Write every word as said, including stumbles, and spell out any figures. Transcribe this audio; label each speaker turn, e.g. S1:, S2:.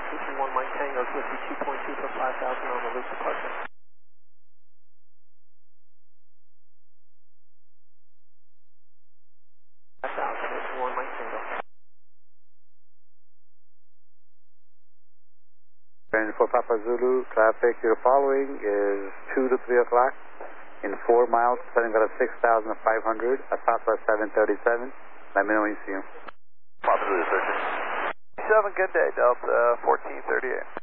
S1: Houston one Mike Tango, Swiftly two point two for five thousand on the loop departure. five thousand, Houston one Mike Tango.
S2: And for Papa Zulu, traffic you're following is two to three o'clock in four miles, setting about a six thousand five hundred, a Southwest seven thirty-seven. Let me know when you see him.
S3: Papa Zulu, searching. seven, good day, Delta fourteen thirty-eight.